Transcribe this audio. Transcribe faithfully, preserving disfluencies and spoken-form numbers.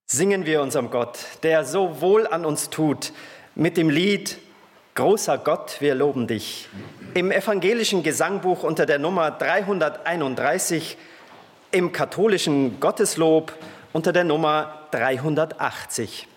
Singen wir unserem Gott, der so wohl an uns tut, mit dem Lied Großer Gott, wir loben dich. Im evangelischen Gesangbuch unter der Nummer dreihunderteinunddreißig, im katholischen Gotteslob unter der Nummer dreihundertachtzig.